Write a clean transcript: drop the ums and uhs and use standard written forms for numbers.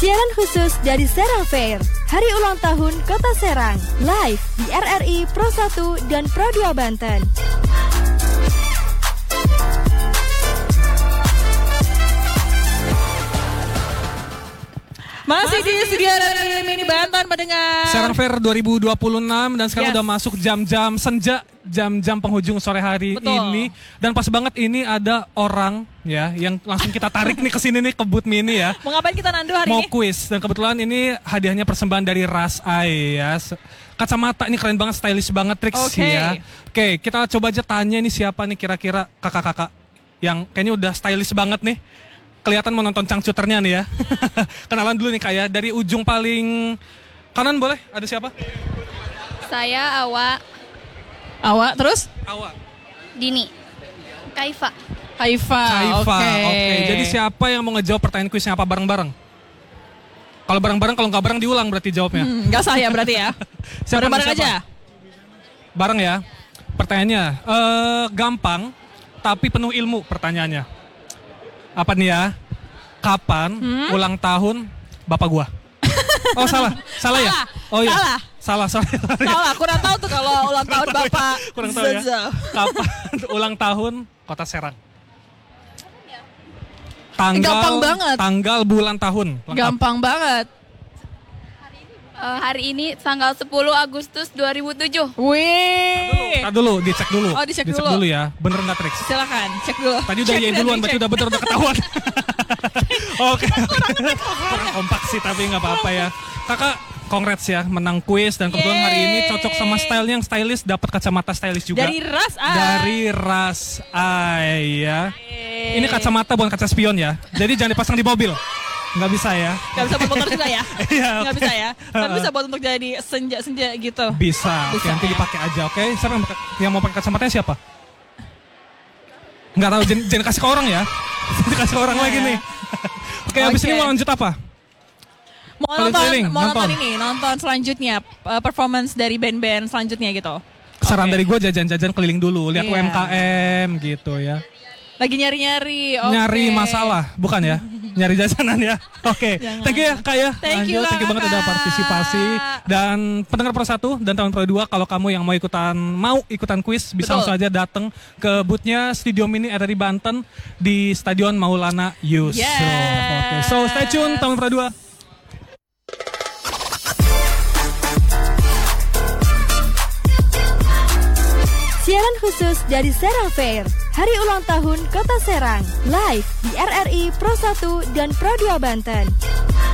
Siaran khusus dari Serang Fair, Hari Ulang Tahun Kota Serang, live di RRI Pro 1 dan Pro 2 Banten. Masih di studio RRI Mini Banten mendengar Serang Fair 2026 dan sekarang udah masuk jam-jam senja, jam-jam penghujung sore hari. Betul. Ini. Dan pas banget ini ada orang ya yang langsung kita tarik nih ke sini nih ke booth Mini ya. Mau ngapain kita Nando hari Mau ini? kuis dan kebetulan ini hadiahnya persembahan dari Ras Eye ya. Kacamata ini keren banget, stylish banget Trix ya. Oke, kita coba aja tanya ini siapa nih kira-kira kakak-kakak yang kayaknya udah stylish banget nih. Kelihatan mau nonton cangcuternya nih ya. Kenalan dulu nih kayak dari ujung paling kanan boleh? Ada siapa? Saya Awa. Awa, terus? Awa. Dini. Kaifa. Haifa. Oke. Jadi siapa yang mau ngejawab pertanyaan kuisnya apa bareng-bareng? Kalau bareng-bareng, kalau nggak bareng diulang berarti jawabnya. Nggak sah ya berarti ya? Siapa Bareng-bareng nih, siapa? aja? Bareng ya. Pertanyaannya gampang tapi penuh ilmu pertanyaannya. Apa nih ya? Kapan ulang tahun bapak gua? Oh salah ya? Oh iya. Salah. Sorry. Salah, kurang tahu tuh kalau ulang tahun bapak. Kurang tahu ya. Kapan ulang tahun Kota Serang? Gampang banget. Tanggal, bulan, tahun. Lengkap. Gampang banget. Hari ini tanggal 10 Agustus 2007. Wih. Tar dulu, dicek dulu. Oh, dicek dulu. Ya. Bener nggak Trix? Silakan, cek dulu. Tadi udah iya duluan, berarti udah bener udah ketahuan. Oke. Kurang kompak sih tapi nggak apa-apa ya. Kakak, congrats ya menang kuis dan kebetulan hari ini cocok sama stylenya yang stylish, dapat kacamata stylish juga. Dari Ras Eye. Dari Ras Eye ya. Ini kacamata bukan kaca spion ya. Jadi jangan dipasang di mobil. Nggak bisa ya. Nggak bisa buat motor juga ya? Iya, Nggak bisa ya? Tapi bisa buat untuk jadi senja-senja gitu. Bisa. Oke, nanti dipakai aja, oke? Siapa yang mau pakai kacamatanya siapa? Nggak tahu, jangan kasih ke orang ya. Dikasih ke orang lagi nih. Oke, habis ini mau lanjut apa? Mau Keliling-keliling, nonton selanjutnya, performance dari band-band selanjutnya gitu. Saran dari gue jajan-jajan keliling dulu, lihat Iya. UMKM gitu ya. Lagi nyari-nyari. Oke. Nyari masalah, bukan ya? Nyari jajanan ya. Oke, thank you ya Kak ya. Thank you, Thank you banget udah Kakak. partisipasi. Dan pendengar Pro 1 dan tahun Pro 2, kalau kamu yang mau ikutan kuis, bisa Betul. langsung aja datang ke boothnya Studio Mini RRI Banten di Stadion Maulana Yusuf. Yeah. Oke, so stay tune tahun Pro 2. Siaran khusus dari Serang Fair, Hari Ulang Tahun Kota Serang, live di RRI Pro 1 dan Pro 2 Banten.